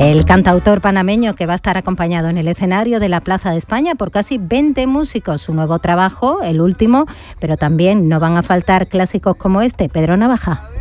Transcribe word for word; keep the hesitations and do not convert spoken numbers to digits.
El cantautor panameño que va a estar acompañado en el escenario de la Plaza de España por casi veinte músicos. Su nuevo trabajo, el último, pero también no van a faltar clásicos como este, Pedro Navaja.